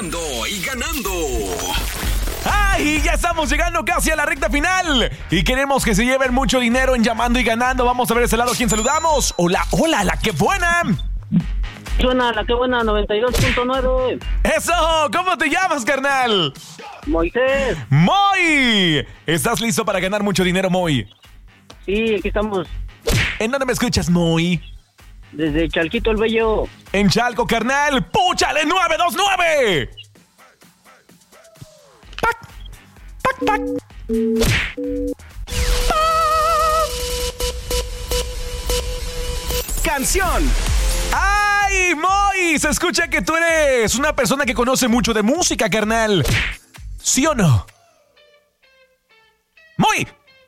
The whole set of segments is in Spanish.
jugando y ganando. ¡Ay! Ya estamos llegando casi a la recta final. Y queremos que se lleven mucho dinero en llamando y ganando. Vamos a ver ese lado a quién saludamos. Hola, hola, la que buena. Suena la que buena 92.9. ¡Eso! ¿Cómo te llamas, carnal? Moisés. ¡Moy! ¿Estás listo para ganar mucho dinero, Moy? Sí, aquí estamos. ¿En dónde me escuchas, Moy? Desde Chalquito el Bello. En Chalco, carnal. ¡Púchale 929! ¡Pac! ¡Pac, pac! Canción. ¡Ay, Moy! Se escucha que tú eres una persona que conoce mucho de música, carnal. ¿Sí o no? ¡Moy!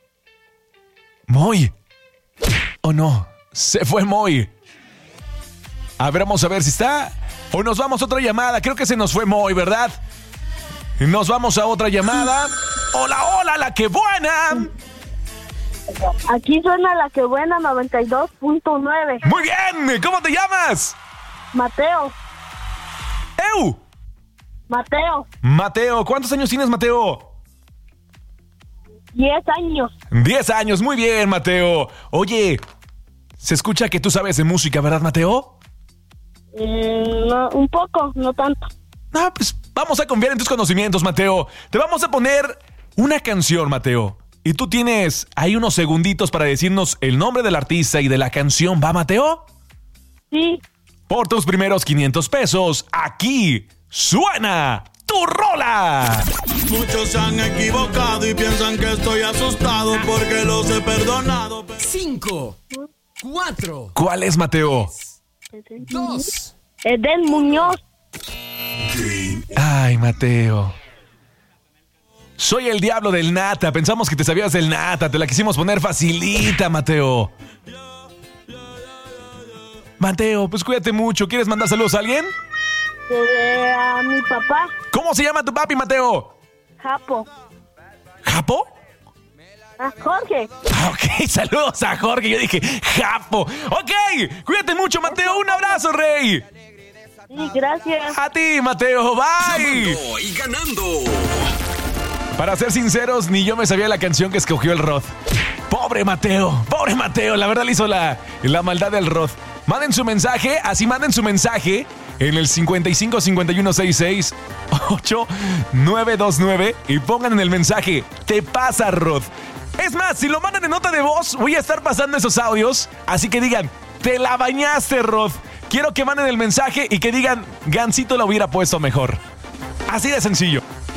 ¿Moy? ¿O no? Se fue Moy. A ver, vamos a ver si está. O nos vamos a otra llamada. Creo que se nos fue Moy, ¿verdad? Nos vamos a otra llamada. ¡Hola, hola, la que buena! Aquí suena la que buena 92.9. Muy bien, ¿cómo te llamas? Mateo. ¡Eu! Mateo. Mateo, ¿cuántos años tienes, Mateo? 10 años. 10 años, muy bien, Mateo. Oye, se escucha que tú sabes de música, ¿verdad, Mateo? No, un poco, no tanto. Ah, pues vamos a confiar en tus conocimientos, Mateo. Te vamos a poner una canción, Mateo. Y tú tienes ahí unos segunditos para decirnos el nombre del artista y de la canción, ¿va, Mateo? Sí. Por tus primeros 500 pesos, aquí suena tu rola. Muchos se han equivocado y piensan que estoy asustado porque los he perdonado. 5, 4, ¿Cuál es, Mateo? 2. Eden Muñoz. Ay, Mateo. Soy el diablo del Nata. Pensamos que te sabías del Nata. Te la quisimos poner facilita, Mateo. Mateo, pues cuídate mucho. ¿Quieres mandar saludos a alguien? A mi papá. ¿Cómo se llama tu papi, Mateo? Japo. ¿Japo? A Jorge. Ah, ok, saludos a Jorge. Yo dije, Japo. Ok, cuídate mucho, Mateo. Un abrazo, rey. Sí, gracias. A ti, Mateo. Bye. Jugando y ganando. Para ser sinceros, ni yo me sabía la canción que escogió el Rod. Pobre Mateo, la verdad le hizo la maldad del Rod. Manden su mensaje, en el 55 51 66 8929 y pongan en el mensaje, te pasa, Rod. Es más, si lo mandan en nota de voz, voy a estar pasando esos audios, así que digan, te la bañaste, Rod. Quiero que manden el mensaje y que digan, Gansito lo hubiera puesto mejor. Así de sencillo.